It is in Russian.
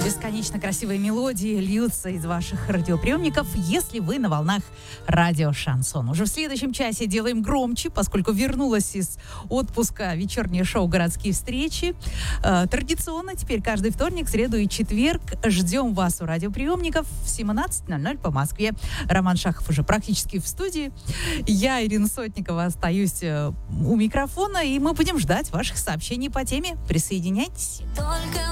Бесконечно красивые мелодии льются из ваших радиоприемников, если вы на волнах радио Шансон. Уже в следующем часе делаем громче, поскольку вернулась из отпуска вечернее шоу «Городские встречи». Традиционно теперь каждый вторник, среду и четверг ждем вас у радиоприемников в 17:00 по Москве. Роман Шахов уже практически в студии. Я, Ирина Сотникова, остаюсь у микрофона, и мы будем ждать ваших сообщений по теме. Присоединяйтесь. Только